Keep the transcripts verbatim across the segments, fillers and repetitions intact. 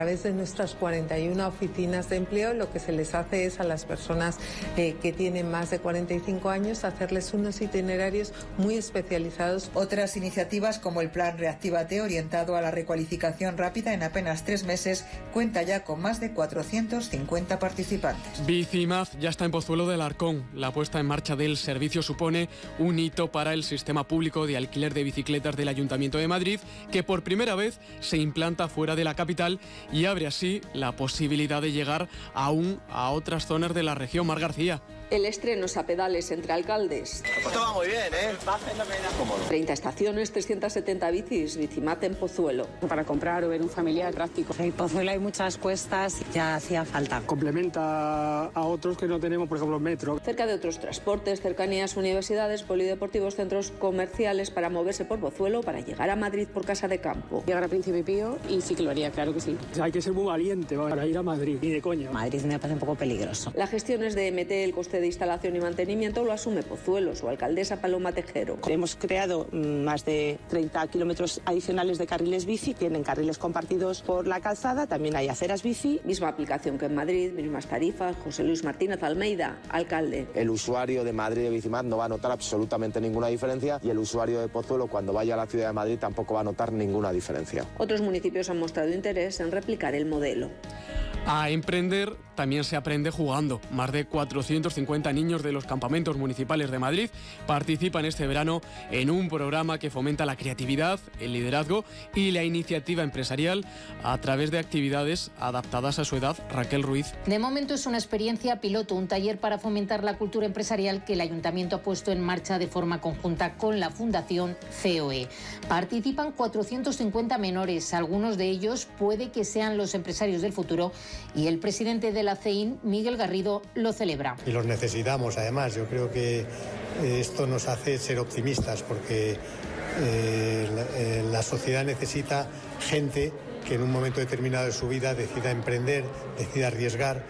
A través de nuestras cuarenta y una oficinas de empleo, lo que se les hace es a las personas eh, que tienen más de cuarenta y cinco años hacerles unos itinerarios muy especializados. Otras iniciativas como el Plan Reactívate, orientado a la recualificación rápida en apenas tres meses, cuenta ya con más de cuatrocientos cincuenta participantes. Bicimaz ya está en Pozuelo del Arcón. La puesta en marcha del servicio supone un hito para el sistema público de alquiler de bicicletas del Ayuntamiento de Madrid, que por primera vez se implanta fuera de la capital y abre así la posibilidad de llegar aún a otras zonas de la región. Mar García. El estreno es a pedales entre alcaldes. Esto va muy bien, ¿eh? treinta estaciones, trescientas setenta bicis, Bicimaz en Pozuelo. Para comprar o ver un familiar práctico. En Pozuelo hay muchas cuestas, ya hacía falta. Complementa a otros que no tenemos, por ejemplo, metro. Cerca de otros transportes, cercanías, universidades, polideportivos, centros comerciales para moverse por Pozuelo, para llegar a Madrid por Casa de Campo. Llegar a Príncipe Pío y sí que lo haría, claro que sí. O sea, hay que ser muy valiente para ir a Madrid, ni de coña. Madrid me parece un poco peligroso. La gestión es de M T, el coste de instalación y mantenimiento lo asume Pozuelo, su alcaldesa Paloma Tejero. Hemos creado más de treinta kilómetros adicionales de carriles bici, tienen carriles compartidos por la calzada, también hay aceras bici. Misma aplicación que en Madrid, mismas tarifas. José Luis Martínez Almeida, alcalde. El usuario de Madrid de Bicimaz no va a notar absolutamente ninguna diferencia y el usuario de Pozuelo cuando vaya a la ciudad de Madrid tampoco va a notar ninguna diferencia. Otros municipios han mostrado interés en replicar el modelo. A emprender también se aprende jugando. Más de cuatrocientos cincuenta niños de los campamentos municipales de Madrid participan este verano en un programa que fomenta la creatividad, el liderazgo y la iniciativa empresarial a través de actividades adaptadas a su edad. Raquel Ruiz. De momento es una experiencia piloto, un taller para fomentar la cultura empresarial que el Ayuntamiento ha puesto en marcha de forma conjunta con la Fundación C O E. Participan cuatrocientos cincuenta menores, algunos de ellos puede que sean los empresarios del futuro, y el presidente de la C E I N, Miguel Garrido, lo celebra. Y los necesitamos, además. Yo creo que esto nos hace ser optimistas porque eh, la, la sociedad necesita gente que en un momento determinado de su vida decida emprender, decida arriesgar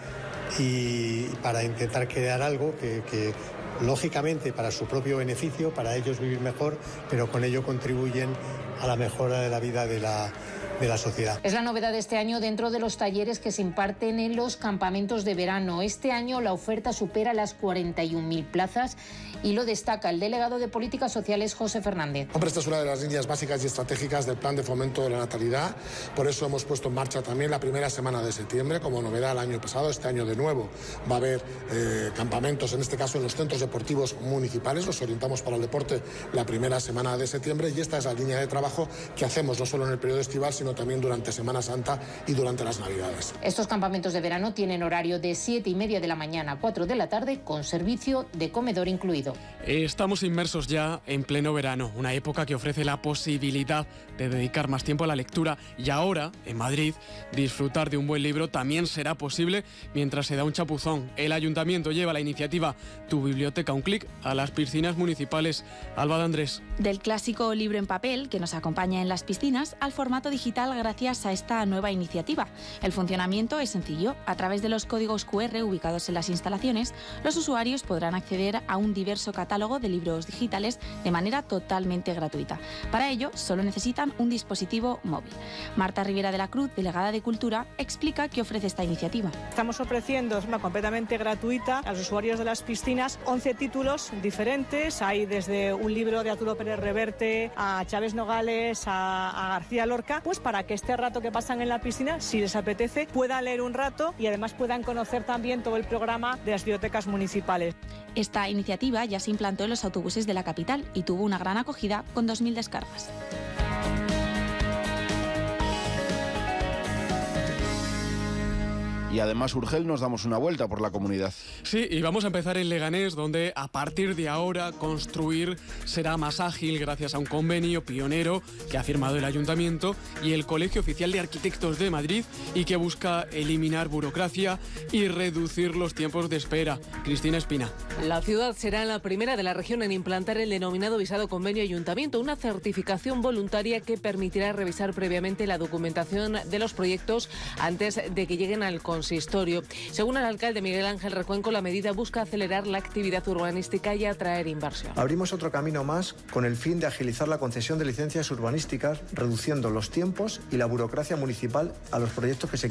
y para intentar crear algo que, que lógicamente para su propio beneficio, para ellos vivir mejor, pero con ello contribuyen a la mejora de la vida de la de la sociedad. Es la novedad de este año dentro de los talleres que se imparten en los campamentos de verano. Este año la oferta supera las cuarenta y un mil plazas y lo destaca el delegado de Políticas Sociales, José Fernández. Hombre, esta es una de las líneas básicas y estratégicas del Plan de Fomento de la Natalidad. Por eso hemos puesto en marcha también la primera semana de septiembre, como novedad el año pasado. Este año de nuevo va a haber eh, campamentos, en este caso en los centros deportivos municipales. Nos orientamos para el deporte la primera semana de septiembre y esta es la línea de trabajo que hacemos no solo en el periodo estival, sino también durante Semana Santa y durante las Navidades. Estos campamentos de verano tienen horario de siete y media de la mañana a cuatro de la tarde con servicio de comedor incluido. Estamos inmersos ya en pleno verano, una época que ofrece la posibilidad de dedicar más tiempo a la lectura y ahora, en Madrid, disfrutar de un buen libro también será posible mientras se da un chapuzón. El Ayuntamiento lleva la iniciativa Tu Biblioteca un clic a las piscinas municipales. Alba de Andrés. Del clásico libro en papel que nos acompaña en las piscinas al formato digital gracias a esta nueva iniciativa. El funcionamiento es sencillo. A través de los códigos cu erre ubicados en las instalaciones, los usuarios podrán acceder a un diverso catálogo de libros digitales de manera totalmente gratuita. Para ello, solo necesitan un dispositivo móvil. Marta Rivera de la Cruz, delegada de Cultura, explica qué ofrece esta iniciativa. Estamos ofreciendo de forma completamente gratuita a los usuarios de las piscinas once títulos diferentes. Hay desde un libro de Arturo Pérez Reverte a Chávez Nogales, a, a García Lorca, pues para que este rato que pasan en la piscina, si les apetece, puedan leer un rato y además puedan conocer también todo el programa de las bibliotecas municipales. Esta iniciativa ya se implantó en los autobuses de la capital y tuvo una gran acogida con dos mil descargas. Y además, Urgel, nos damos una vuelta por la comunidad. Sí, y vamos a empezar en Leganés, donde a partir de ahora construir será más ágil gracias a un convenio pionero que ha firmado el Ayuntamiento y el Colegio Oficial de Arquitectos de Madrid y que busca eliminar burocracia y reducir los tiempos de espera. Cristina Espina. La ciudad será la primera de la región en implantar el denominado visado convenio Ayuntamiento, una certificación voluntaria que permitirá revisar previamente la documentación de los proyectos antes de que lleguen al Consejo consistorio. Según el alcalde Miguel Ángel Recuenco, la medida busca acelerar la actividad urbanística y atraer inversión. Abrimos otro camino más con el fin de agilizar la concesión de licencias urbanísticas, reduciendo los tiempos y la burocracia municipal a los proyectos que se